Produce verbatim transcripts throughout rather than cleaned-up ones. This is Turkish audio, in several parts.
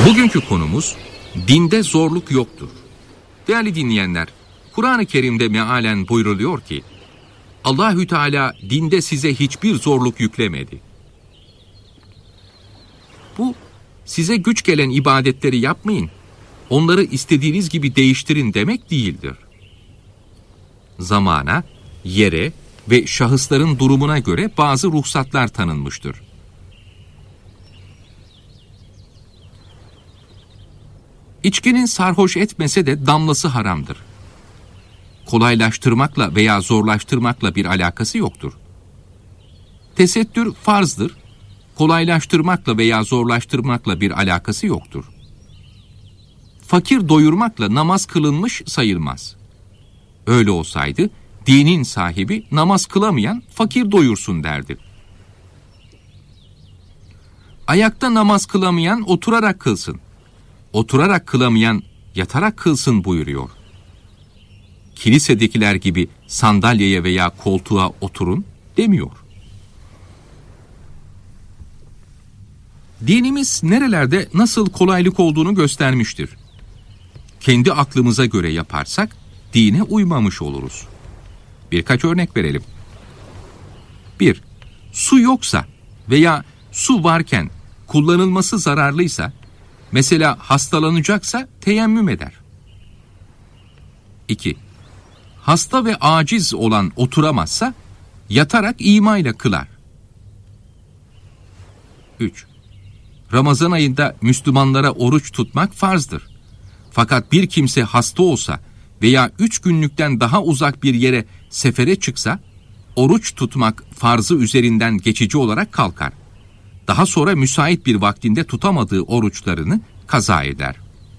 Bugünkü konumuz dinde zorluk yoktur. Değerli dinleyenler, Kur'an-ı Kerim'de mealen buyruluyor ki Allahü Teala dinde size hiçbir zorluk yüklemedi. Bu size güç gelen ibadetleri yapmayın, onları istediğiniz gibi değiştirin demek değildir. Zamana, yere ve şahısların durumuna göre bazı ruhsatlar tanınmıştır. İçkinin sarhoş etmese de damlası haramdır. Kolaylaştırmakla veya zorlaştırmakla bir alakası yoktur. Tesettür farzdır. Kolaylaştırmakla veya zorlaştırmakla bir alakası yoktur. Fakir doyurmakla namaz kılınmış sayılmaz. Öyle olsaydı dinin sahibi namaz kılamayan fakir doyursun derdi. Ayakta namaz kılamayan oturarak kılsın. Oturarak kılamayan yatarak kılsın buyuruyor. Kilisedekiler gibi sandalyeye veya koltuğa oturun demiyor. Dinimiz nerelerde nasıl kolaylık olduğunu göstermiştir. Kendi aklımıza göre yaparsak dine uymamış oluruz. Birkaç örnek verelim. bir. Su yoksa veya su varken kullanılması zararlıysa, mesela hastalanacaksa teyemmüm eder. iki. Hasta ve aciz olan oturamazsa yatarak imayla kılar. üç. Ramazan ayında Müslümanlara oruç tutmak farzdır. Fakat bir kimse hasta olsa veya üç günlükten daha uzak bir yere sefere çıksa, oruç tutmak farzı üzerinden geçici olarak kalkar. Daha sonra müsait bir vaktinde tutamadığı oruçlarını kaza eder.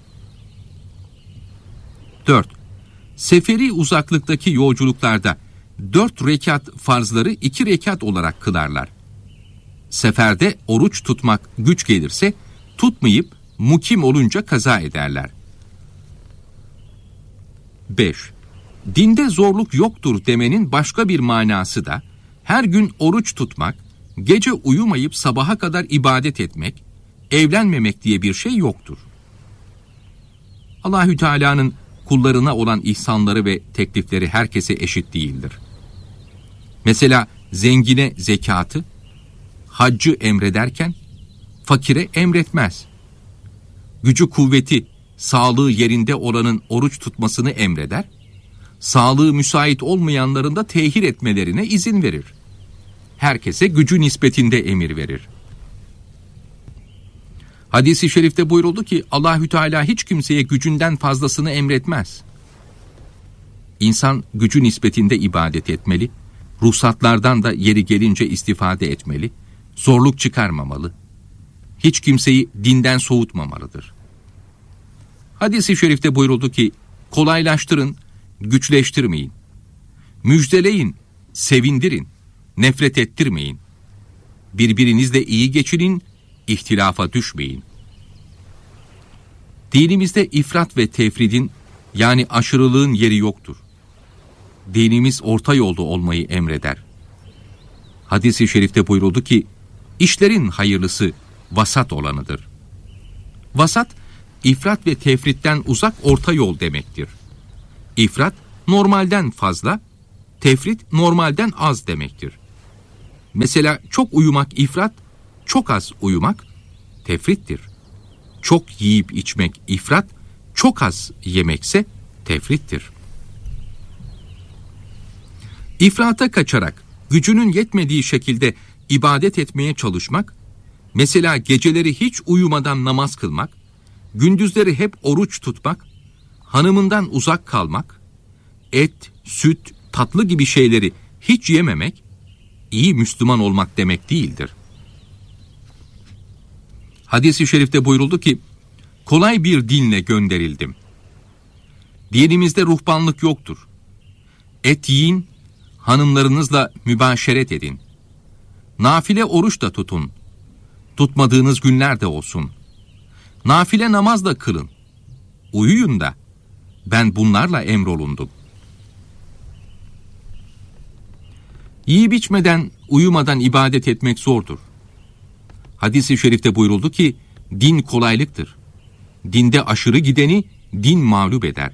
dört. Seferi uzaklıktaki yolculuklarda dört rekat farzları iki rekat olarak kılarlar. Seferde oruç tutmak güç gelirse tutmayıp mukim olunca kaza ederler. beş. Dinde zorluk yoktur demenin başka bir manası da her gün oruç tutmak, gece uyumayıp sabaha kadar ibadet etmek, evlenmemek diye bir şey yoktur. Allahü Teala'nın kullarına olan ihsanları ve teklifleri herkese eşit değildir. Mesela zengine zekatı, haccı emrederken fakire emretmez. Gücü kuvveti, sağlığı yerinde olanın oruç tutmasını emreder, sağlığı müsait olmayanların da tehir etmelerine izin verir. Herkese gücü nispetinde emir verir. Hadis-i şerifte buyuruldu ki Allahü Teala hiç kimseye gücünden fazlasını emretmez. İnsan gücü nispetinde ibadet etmeli, ruhsatlardan da yeri gelince istifade etmeli, zorluk çıkarmamalı, hiç kimseyi dinden soğutmamalıdır. Hadis-i şerifte buyuruldu ki kolaylaştırın, güçleştirmeyin, müjdeleyin, sevindirin, nefret ettirmeyin, birbirinizle iyi geçinin, ihtilafa düşmeyin. Dinimizde ifrat ve tefridin yani aşırılığın yeri yoktur. Dinimiz orta yolda olmayı emreder. Hadis-i şerifte buyuruldu ki işlerin hayırlısı vasat olanıdır. Vasat, ifrat ve tefritten uzak orta yol demektir. İfrat normalden fazla, tefrit normalden az demektir. Mesela çok uyumak ifrat, çok az uyumak tefrittir. Çok yiyip içmek ifrat, çok az yemekse tefrittir. İfrata kaçarak gücünün yetmediği şekilde ibadet etmeye çalışmak, mesela geceleri hiç uyumadan namaz kılmak, gündüzleri hep oruç tutmak, hanımından uzak kalmak, et, süt, tatlı gibi şeyleri hiç yememek, iyi Müslüman olmak demek değildir. Hadis-i şerifte buyuruldu ki, kolay bir dinle gönderildim. Dinimizde ruhbanlık yoktur. Et yiyin, hanımlarınızla mübaşeret edin. Nafile oruç da tutun. Tutmadığınız günler de olsun. Nafile namaz da kılın. Uyuyun da. Ben bunlarla emrolundum. Yiyip içmeden, uyumadan ibadet etmek zordur. Hadis-i şerifte buyuruldu ki, din kolaylıktır. dinde aşırı gideni din mağlup eder.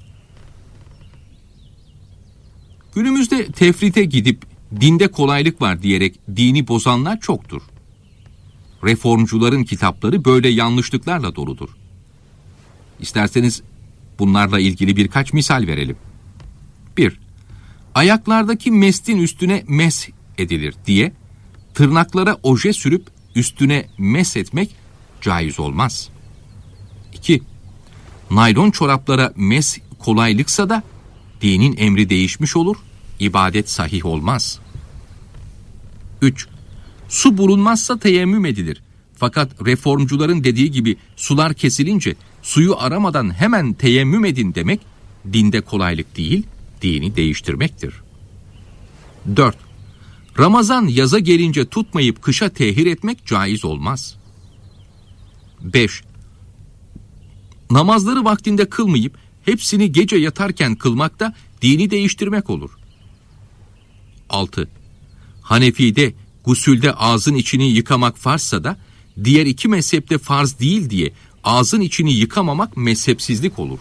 Günümüzde tefrite gidip dinde kolaylık var diyerek dini bozanlar çoktur. Reformcuların kitapları böyle yanlışlıklarla doludur. İsterseniz bunlarla ilgili birkaç misal verelim. bir. Ayaklardaki mestin üstüne mes edilir diye tırnaklara oje sürüp üstüne mes etmek caiz olmaz. iki. Naylon çoraplara mes kolaylıksa da dinin emri değişmiş olur, ibadet sahih olmaz. üç. Su bulunmazsa teyemmüm edilir. Fakat reformcuların dediği gibi sular kesilince suyu aramadan hemen teyemmüm edin demek dinde kolaylık değil, dini değiştirmektir. dört. Ramazan yaza gelince tutmayıp kışa tehir etmek caiz olmaz. beş. Namazları vaktinde kılmayıp hepsini gece yatarken kılmak da dini değiştirmek olur. altı. Hanefi'de gusülde ağzın içini yıkamak farzsa da diğer iki mezhepte farz değil diye ağzın içini yıkamamak mezhepsizlik olur.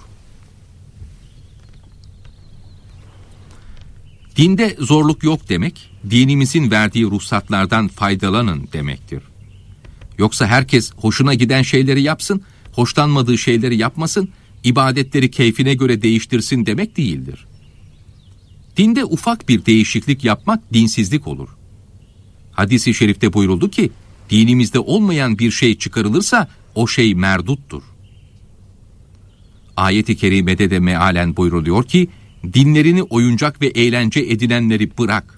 Dinde zorluk yok demek, dinimizin verdiği ruhsatlardan faydalanın demektir. Yoksa herkes hoşuna giden şeyleri yapsın, hoşlanmadığı şeyleri yapmasın, ibadetleri keyfine göre değiştirsin demek değildir. Dinde ufak bir değişiklik yapmak dinsizlik olur. Hadis-i şerifte buyuruldu ki, dinimizde olmayan bir şey çıkarılırsa o şey merduttur. Ayet-i kerimede de mealen buyruluyor ki, dinlerini oyuncak ve eğlence edinenleri bırak.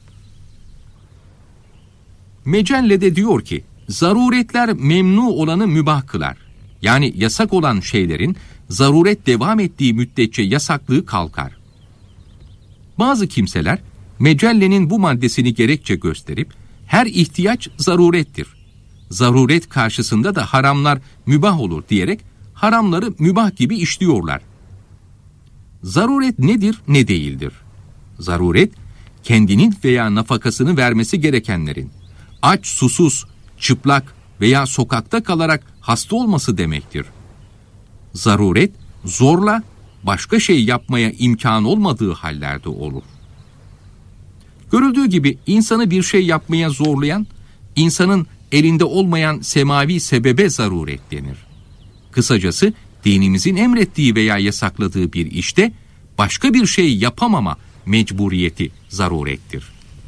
Mecelle diyor ki, zaruretler memnu olanı mübah kılar. Yani yasak olan şeylerin zaruret devam ettiği müddetçe yasaklığı kalkar. Bazı kimseler mecellenin bu maddesini gerekçe gösterip her ihtiyaç zarurettir. Zaruret karşısında da haramlar mübah olur diyerek haramları mübah gibi işliyorlar. Zaruret nedir, ne değildir? Zaruret, kendinin veya nafakasını vermesi gerekenlerin aç, susuz, çıplak veya sokakta kalarak hasta olması demektir. Zaruret, zorla başka şey yapmaya imkan olmadığı hallerde olur. Görüldüğü gibi insanı bir şey yapmaya zorlayan, insanın elinde olmayan semavi sebebe zaruret denir. Kısacası dinimizin emrettiği veya yasakladığı bir işte başka bir şey yapamama mecburiyeti zarurettir.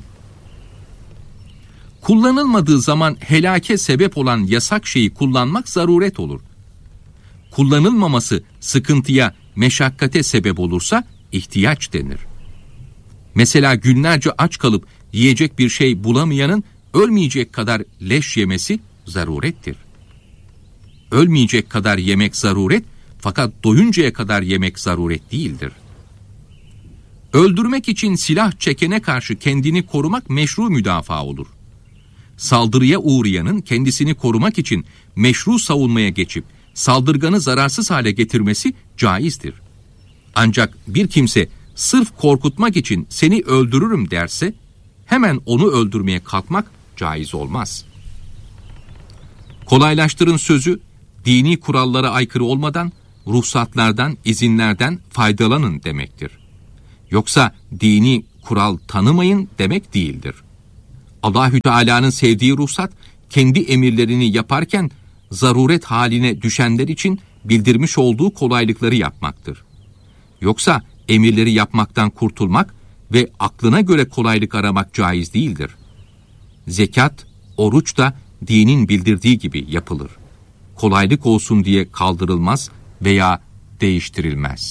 Kullanılmadığı zaman helake sebep olan yasak şeyi kullanmak zaruret olur. Kullanılmaması sıkıntıya, meşakkate sebep olursa ihtiyaç denir. Mesela günlerce aç kalıp yiyecek bir şey bulamayanın ölmeyecek kadar leş yemesi zarurettir. Ölmeyecek kadar yemek zaruret, fakat doyuncaya kadar yemek zaruret değildir. Öldürmek için silah çekene karşı kendini korumak meşru müdafaa olur. Saldırıya uğrayanın kendisini korumak için meşru savunmaya geçip saldırganı zararsız hale getirmesi caizdir. Ancak bir kimse sırf korkutmak için seni öldürürüm derse hemen onu öldürmeye kalkmak caiz olmaz. Kolaylaştırın sözü dini kurallara aykırı olmadan ruhsatlardan, izinlerden faydalanın demektir. Yoksa dini kural tanımayın demek değildir. Allahü Teala'nın sevdiği ruhsat kendi emirlerini yaparken zaruret haline düşenler için bildirmiş olduğu kolaylıkları yapmaktır. Yoksa emirleri yapmaktan kurtulmak ve aklına göre kolaylık aramak caiz değildir. Zekat, oruç da dinin bildirdiği gibi yapılır. Kolaylık olsun diye kaldırılmaz veya değiştirilmez.